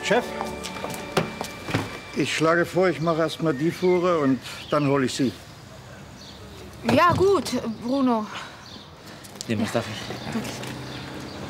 Chef, ich schlage vor, ich mache erst mal die Fuhre und dann hole ich Sie. Ja, gut, Bruno. Nehmen, was darf ich? Danke.